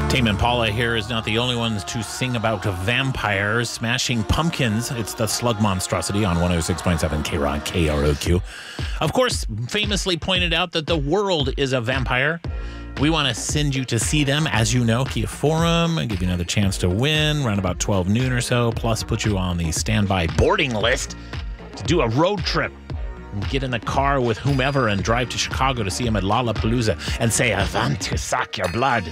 Tame Impala here is not the only ones to sing about vampires. Smashing Pumpkins, it's the Slug Monstrosity on 106.7 K-Rock, KROQ. Of course, famously pointed out that the world is a vampire. We want to send you to see them, as you know, Kia Forum, and give you another chance to win around about 12 noon or so, plus put you on the standby boarding list to do a road trip. Get in the car with whomever and drive to Chicago to see him at Lollapalooza and say, "I want to suck your blood."